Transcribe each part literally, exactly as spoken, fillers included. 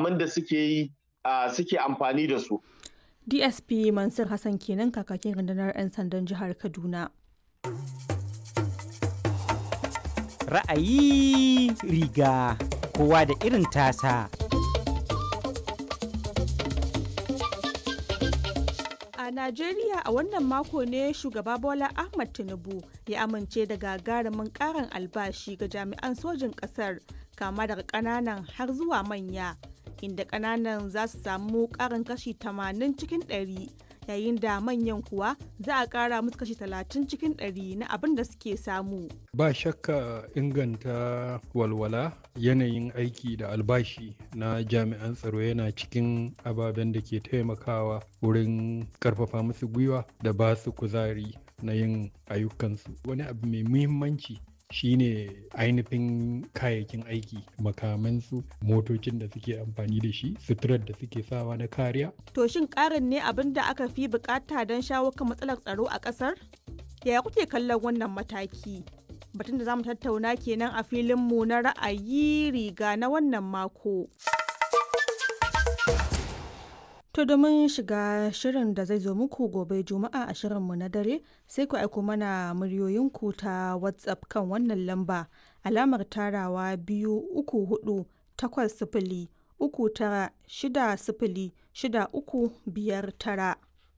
makaman da suke yi suke amfani da su. D S P Mansur Hassan kenan kakakin rundunar 'yan sandan jihar Kaduna. Ra'ayi riga kowa da irin tasa. A Najeriya a wannan mako ne shugaba Bola Ahmed Tinubu ya amince da gagarumin karin albashi ga jami'an sojin ƙasar kama daga ƙananan har zuwa manya, inda ƙananan za su samu ƙarin kashi tamanin cikin ɗari yayin da manyan kuwa za a ƙara musu kashi talatin cikin ɗari na abin da suke samu. Ba shakka inganta walwala yanayin aiki da albashi na jami'an tsaro yana cikin ababen da ke taimakawa wurin ƙarfafa musu gwiwa da ba su kuzari na yin ayyukansu. Wani abu mai muhimmanci shine ainihin kayayyakin aiki, makamansu, motocin da suke amfani da shi, suturar da suke sawa na kariya. To shin ƙarin ne abin da aka fi bukata don shawo kan matsalar tsaro a ƙasar? Yaya kuke kallon wannan mataki? Batun da za mu tattauna kenan a filinmu na ra'ayi riga na wannan mako. To domin shiga shirin da zai zo muku gobe Juma'a a shirinmu na dare sai ku aiko mana muryoyinku ta WhatsApp kan wannan lamba alamar tarawa biyu uku hudu takwas sifili uku tara shida sifili shida uku biyar tara.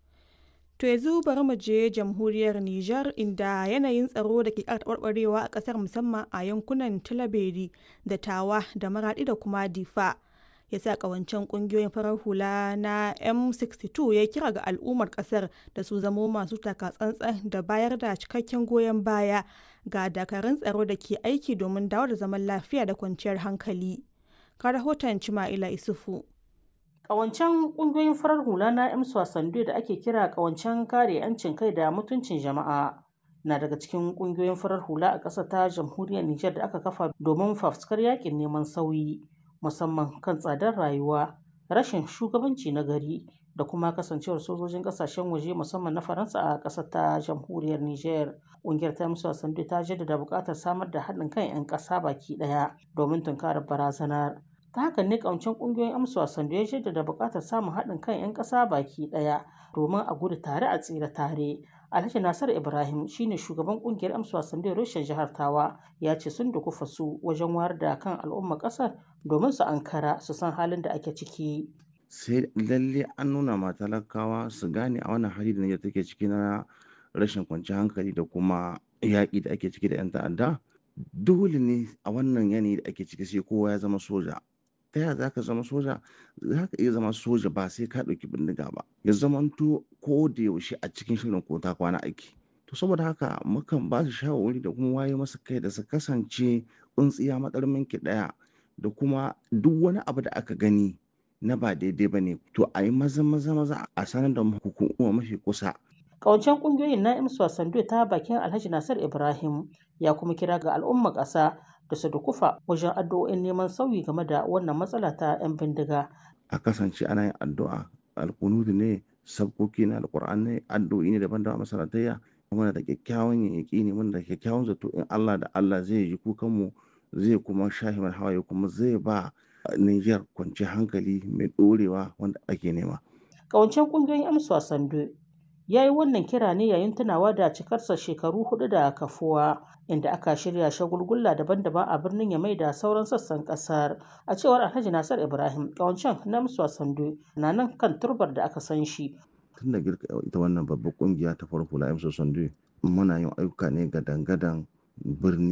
To yanzu bari mu je jamhuriyar Nijar inda yanayin tsaro da ke ƙara taɓarɓarewa a ƙasar musamman a yankunan Tilaberi da Tawa da Maraɗi da kuma Difa. Ya sa kawancen kungiyoyin farar hula na M sixty two ya kira ga al'ummar kasar da su zamo masu takatsantsan da bayar da cikakken goyon baya ga dakarun tsaro da ke aiki domin dawo da zaman lafiya da kwanciyar hankali. Ka rahoton Cima'ila Isufu. Kawancen kungiyoyin farar hula na M sixty da ake kira kawancen kare 'yancin kai da mutuncin jama'a na daga cikin kungiyoyin farar hula a ƙasar ta jamhuriyar Nijar da aka kafa domin fafutukar yakin neman sauyi. Musamman kan tsadar rayuwa, rashin shugabanci na gari da kuma kasancewar sojojin kasashen waje musamman na Faransa a ƙasar ta jamhuriyar Nijar. Ƙungiyar ta M sixty ta jaddada buƙatar samar da haɗin kan 'yan ƙasa baki ɗaya domin tunkarar barazanar. Ta haka ne ƙawancen ƙungiyoyin M sixty ya jaddada buƙatar samun haɗin kan 'yan ƙasa baki ɗaya domin a gudu tare a tsira tare. Alhaji Nasir Ibrahim shine shugaban kungiyar M sixty reshen jihar Tawa ya ce sun dukufa su wajen wayar da kan al'ummar kasar domin su ankara su san halin da ake ciki. Sai lalle an nuna ma talakawa su gane a wannan hali da Nijar take ciki na rashin kwanciyar hankali da kuma yaƙi da ake ciki da 'yan ta'adda. Dole ne a wannan yanayi da ake ciki sai kowa ya zama soja. Ta yaya za ka zama soja? Za ka iya zama soja ba sai ka ɗauki bindiga ba. Ya zamanto ko da yaushe a cikin shirin ko ta kwana aiki. To saboda haka mukan ba su shawarwari da kuma waye masa kai da su kasance tsuntsiya matsarmin ki ɗaya da kuma duk wani abu da aka gani na ba daidai ba ne. To a yi maza maza maza a sanar da hukuma mafi kusa. Ƙawancen ƙungiyoyin na M sixty ta bakin Alhaji Nasir Ibrahim ya kuma kira ga al'ummar ƙasa da su dukufa wajen addu'o'in neman sauyi game da wannan matsala ta 'yan bindiga. A kasance ana yin addu'a, alkunudu ne, sabkoki na alƙur'an ne, addu'o'i ne daban-daban masalatayya. Muna da kyakkyawan yaƙini, muna da kyakkyawan zato in Allah da Allah zai ji kukanmu, zai kuma shahi mana hawaye kuma zai ba Niger kwanciyar hankali mai ɗorewa wanda ake nema. Ƙawancen ƙungiyoyin M sixty ya yi wannan kira ne yayin tunawa da cikarsa shekaru hudu da kafuwa inda aka shirya shagulgulla daban-daban a birnin Yamai da sauran sassan kasar. A cewar Alhaji Nasir Ibrahim, ƙawancen na M sixty na nan kan turbar da aka san shi. Tun da girka ita wannan babbar kungiya ta farko la M sixty muna yin ayyuka ne ga dangadan birni